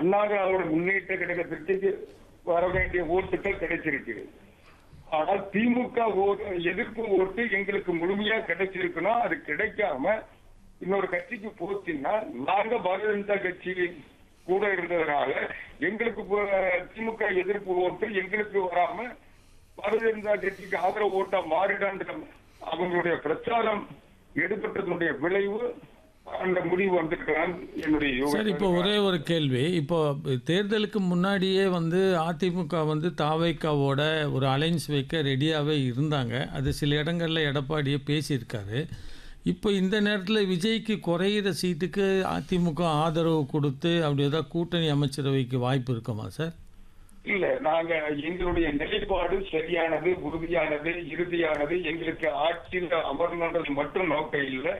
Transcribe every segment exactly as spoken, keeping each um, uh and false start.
அண்ணா திராவிட முன்னேற்ற கழகத்திற்கு வர வேண்டிய ஓட்டுகள் கிடைச்சிருக்கு. ஆனால் திமுக எதிர்ப்பு ஓட்டு எங்களுக்கு முழுமையா கிடைச்சிருக்கணும். அது கிடைக்காம இன்னொரு கட்சிக்கு போச்சுன்னா நாங்க பாரதிய ஜனதா கட்சி கூட இருந்ததுனால எங்களுக்கு திமுக எதிர்ப்பு ஓட்டு எங்களுக்கு வராம பாரதிய ஜனதா கட்சிக்கு ஆதரவு ஓட்டா மாறிடான்ற அவங்களுடைய பிரச்சாரம் எடுபட்டதுடைய விளைவு அந்த முடிவு வந்திருக்கிறான் என்னுடைய. சார், இப்போ ஒரே ஒரு கேள்வி. இப்போ தேர்தலுக்கு முன்னாடியே வந்து அதிமுக வந்து தாவைக்காவோட ஒரு அலைன்ஸ் வைக்க ரெடியாகவே இருந்தாங்க. அது சில இடங்களில் எடப்பாடியே பேசியிருக்காரு. இப்போ இந்த நேரத்தில் விஜய்க்கு குறையிற சீட்டுக்கு அதிமுக ஆதரவு கொடுத்து அப்படி ஏதாவது கூட்டணி அமைச்சரவைக்கு வாய்ப்பு இருக்குமா சார்? இல்ல, நாங்க எங்களுடைய நிலைப்பாடு சரியானது, உறுதியானது, இறுதியானது. எங்களுக்கு ஆட்சியில் அமர்ந்தது மட்டும் நோக்கம் இல்லை.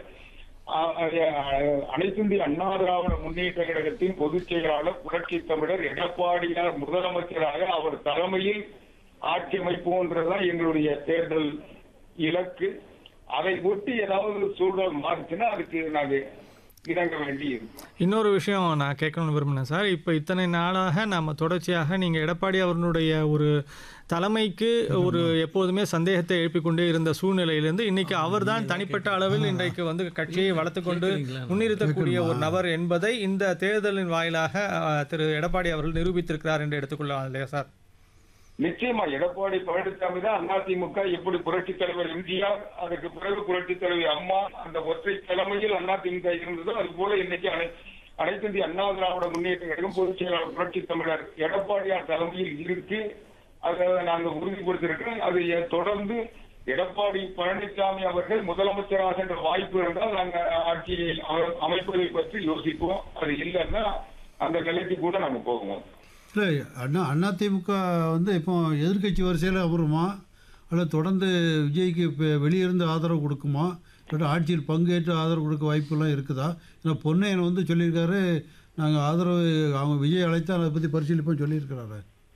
அனைத்து இந்திய அண்ணா திராவிட முன்னேற்ற கழகத்தின் பொதுச் செயலாளர் புரட்சி தமிழர் எடப்பாடியார் முதலமைச்சராக அவர் தலைமையில் ஆட்சி அமைப்போன்றதுதான் எங்களுடைய தேர்தல் இலக்கு. அதை ஒட்டி ஏதாவது சூழல் மாறுச்சுன்னா அதுக்கு நாங்க இறங்க வேண்டி இருக்கும். இன்னொரு விஷயம் நான் கேட்கணும்னு விரும்பினேன் சார். இப்போ இத்தனை நாளாக நம்ம தொடர்ச்சியாக நீங்கள் எடப்பாடி அவர்களுடைய ஒரு தலைமைக்கு ஒரு எப்போதுமே சந்தேகத்தை எழுப்பிக்கொண்டே இருந்த சூழ்நிலையிலிருந்து இன்னைக்கு அவர் தான் தனிப்பட்ட அளவில் இன்றைக்கு வந்து கட்சியை வளர்த்து கொண்டு முன்னிறுத்தக்கூடிய ஒரு நபர் என்பதை இந்த தேர்தலின் வாயிலாக திரு எடப்பாடி அவர்கள் நிரூபித்திருக்கிறார் என்று எடுத்துக்கொள்ளலாம் இல்லையா சார்? நிச்சயமா எடப்பாடி பழனிசாமி தான் அதிமுக எப்படி புரட்சி தலைவர் எம்ஜிஆர், அதுக்கு பிறகு புரட்சி தலைவர் அம்மா அந்த ஒற்றை தலைமையில் அதிமுக இருந்ததோ அது போல இன்னைக்கு அனைத்து இந்திய அண்ணா திராவிட முன்னேற்ற கழகம் பொதுச் செயலாளர் புரட்சி தமிழர் எடப்பாடியார் தலைமையில் இருக்கு. அதை நாங்கள் உறுதிப்படுத்திருக்கிறோம். அதை தொடர்ந்து எடப்பாடி பழனிசாமி அவர்கள் முதலமைச்சராக என்ற வாய்ப்பு இருந்தால் நாங்கள் ஆட்சியை அமைப்பதை பற்றி யோசிப்போம். அது இல்லைன்னா அந்த நிலைக்கு கூட நாங்கள் போகுவோம். இல்லை, அண்ணா அதிமுக வந்து இப்போ எதிர்கட்சி வரிசையில் அமருமா, அல்ல தொடர்ந்து விஜய்க்கு இப்போ வெளியிருந்து ஆதரவு கொடுக்குமா, இல்லாட்டி ஆட்சியில் பங்கேற்று ஆதரவு கொடுக்க வாய்ப்புலாம் இருக்குதா? ஏன்னா பொன்னையன் வந்து சொல்லியிருக்காரு, நாங்கள் ஆதரவு அவங்க விஜய் அழைத்தா அதை பற்றி பரிசீலிப்போம் சொல்லியிருக்கிறாரு.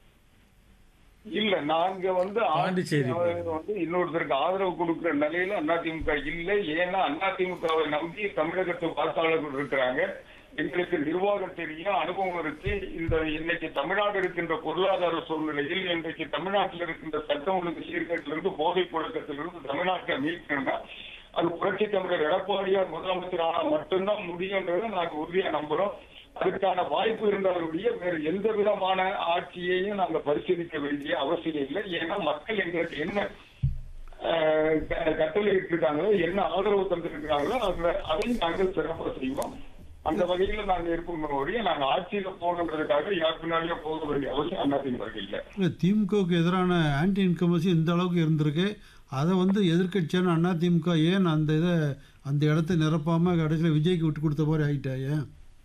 இல்ல, நாங்க வந்து வந்து இன்னொருத்தருக்கு ஆதரவு கொடுக்கிற நிலையில அதிமுக இல்லை. ஏன்னா அதிமுகவை நம்பி தமிழகத்து வாக்காளர்கள் இருக்கிறாங்க. எங்களுக்கு நிர்வாகம் தெரியும், அனுபவம் இருக்கு. இந்த இன்னைக்கு தமிழ்நாடு இருக்கின்ற பொருளாதார சூழ்நிலையில் இன்றைக்கு தமிழ்நாட்டில் இருக்கின்ற சட்டம் ஒழுங்கு சீர்கேட்டிலிருந்து போதை புழக்கத்திலிருந்து தமிழ்நாட்டை மீட்கணும்னா அது புரட்சி தமிழர் எடப்பாடியார் முதலமைச்சரான மட்டும்தான் முடியும்ன்றதை நாங்கள் உறுதியா நம்புறோம். அதுக்கான வாய்ப்பு இருந்தாலுடைய வேறு எந்த விதமான ஆட்சியையும் நாங்கள் பரிசீலிக்க வேண்டிய அவசியம் இல்லை. ஏன்னா மக்கள் எங்களுக்கு என்ன கட்டளை இருக்காங்களோ, என்ன ஆதரவு தந்திருக்கிறாங்களோ அதையும் நாங்கள் சிறப்பாக செய்வோம். அந்த வகையில நாங்க இருப்போம். நாங்க ஆட்சியில போகணுன்றதுக்காக யார் பின்னாலேயே போக வேண்டிய அவசியம் அதிமுக இல்லை. திமுகவுக்கு எதிரான ஆன்டி இன்கம்பன்சி இந்த அளவுக்கு இருந்திருக்கு. அதை வந்து எதிர்கட்சியான அதிமுக ஏன் அந்த இதை அந்த இடத்தை நிரப்பாம கடைசியில் விஜய்க்கு விட்டு கொடுத்த மாதிரி ஆகிட்டா? ஏன்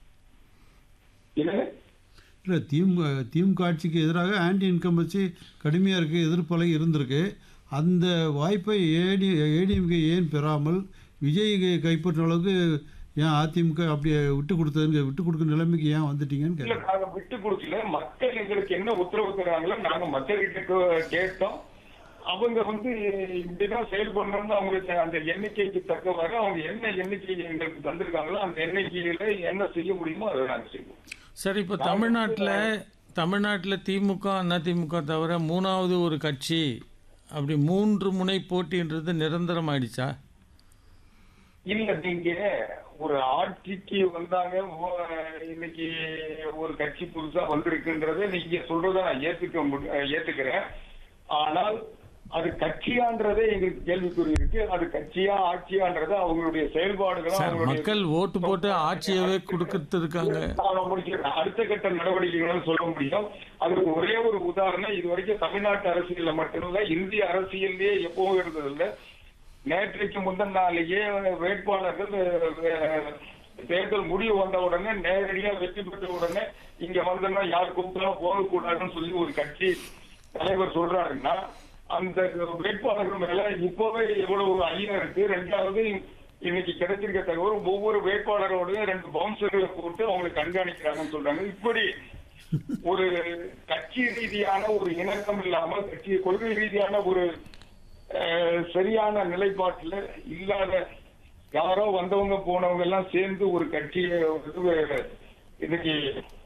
இல்லை, திமுக திமுக ஆட்சிக்கு எதிராக ஆன்டி இன்கம்பன்சி கடுமையாக இருக்குது, எதிர்ப்பலை இருந்திருக்கு. அந்த வாய்ப்பை ஏடி ஏடிஎம்கே ஏன் பெறாமல் விஜய் கைப்பற்ற அளவுக்கு ஏன் அதிமுக அப்படியே விட்டு கொடுத்ததுங்க, விட்டு கொடுக்குற நிலைமைக்கு ஏன் வந்துட்டீங்கன்னு? இல்ல, நாங்க விட்டு கொடுக்கல. மக்கள் எங்களுக்கு என்ன உத்தரவு தராங்களோ நாங்க மக்கள்கிட்ட கேட்டோம். அவங்க வந்து இப்படிதான் செயல்படணும்னு அவங்களுக்கு அந்த எண்ணிக்கைக்கு தக்கவாறு அவங்க என்ன எண்ணிக்கை எங்களுக்கு தந்திருக்காங்களோ அந்த எண்ணிக்கையில என்ன செய்ய முடியுமோ அதை நாங்க செய்வோம். சரி, இப்போ தமிழ்நாட்டில் தமிழ்நாட்டில் திமுக அதிமுக தவிர மூணாவது ஒரு கட்சி அப்படி மூன்று முனை போட்டின்றது நிரந்தரம் ஆயிடுச்சா? இல்ல, நீங்க ஒரு ஆட்சிக்கு வந்தாங்க, இன்னைக்கு ஒரு கட்சி புதுசா வந்திருக்குன்றத நீங்க சொல்றத நான் ஏத்துக்க ஏத்துக்கிறேன். ஆனால் அது கட்சியான்றதே எங்களுக்கு கேள்விக்குறி இருக்கு. அது கட்சியா ஆட்சியான்றது அவங்களுடைய செயல்பாடுகள் மக்கள் ஓட்டு போட்டு ஆட்சியவே கொடுத்துருக்காங்க. அடுத்த கட்ட நடவடிக்கைகள் சொல்ல முடியும். அதுக்கு ஒரே ஒரு உதாரணம், இது வரைக்கும் தமிழ்நாட்டு அரசியல்ல மட்டுமில்ல இந்திய அரசியல்லே எப்பவும் இருந்ததில்லை. நேற்றைக்கு முந்தின நாளையே வேட்பாளர்கள் தேர்தல் முடிவு வந்த உடனே நேரடியா வெற்றி பெற்ற உடனே இங்க வந்தோம்னா யார் கூப்பிட்டாலும் போகக்கூடாதுன்னு சொல்லி ஒரு கட்சி தலைவர் சொல்றாருன்னா அந்த வேட்பாளர்கள் மேல இப்பவே எவ்வளவு ஐயா இருக்கு. ரெண்டாவது இன்னைக்கு கிடைச்சிருக்க தகவல் ஒவ்வொரு வேட்பாளரோடையும் ரெண்டு பவுன்சர்களை போட்டு அவங்களை கண்காணிக்கிறாங்கன்னு சொல்றாங்க. இப்படி ஒரு கட்சி ரீதியான ஒரு இணக்கம் இல்லாம கட்சி கொள்கை ரீதியான ஒரு சரியான நிலைப்பாட்டுல இல்லாத யாரோ வந்தவங்க போனவங்க எல்லாம் சேர்ந்து ஒரு கட்சியை இன்னைக்கு